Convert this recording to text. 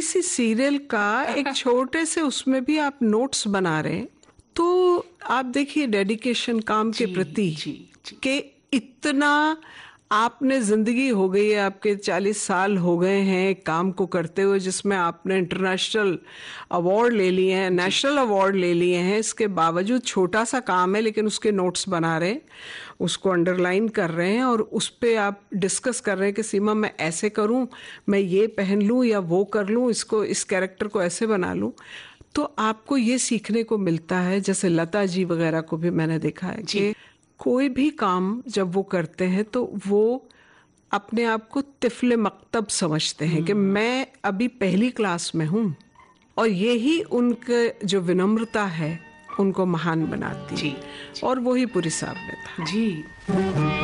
सी serial का एक छोटे से उसमें भी आप नोट्स बना रहे हैं, तो आप देखिए डेडिकेशन काम के प्रति कि इतना आपने जिंदगी हो गई है, आपके 40 साल हो गए हैं काम को करते हुए, जिसमें आपने इंटरनेशनल अवार्ड ले लिए हैं, नेशनल अवार्ड ले लिए हैं। इसके बावजूद छोटा सा काम है लेकिन उसके नोट्स बना रहे हैं, उसको अंडरलाइन कर रहे हैं और उस पे आप डिस्कस कर रहे हैं कि सीमा मैं ऐसे करूं, मैं ये पहन लूं या वो कर लूं, इसको इस कैरेक्टर को ऐसे बना लूं। तो आपको ये सीखने को मिलता है, जैसे लता जी वगैरह को भी मैंने देखा है कि कोई भी काम जब वो करते हैं तो वो अपने आप को तिफले मकतब समझते हैं कि मैं अभी पहली क्लास में हूँ, और यही उनके जो विनम्रता है उनको महान बनाती है। और वही पुरी साहब में था। जी।